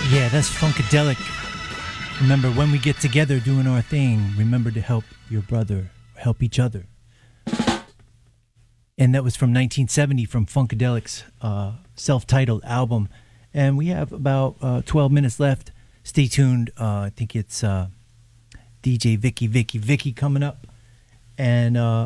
Yeah, that's Funkadelic. Remember, when we get together doing our thing, remember to help your brother, help each other. And that was from 1970 from Funkadelic's self-titled album. And we have about 12 minutes left. Stay tuned. I think it's DJ Vicky coming up. And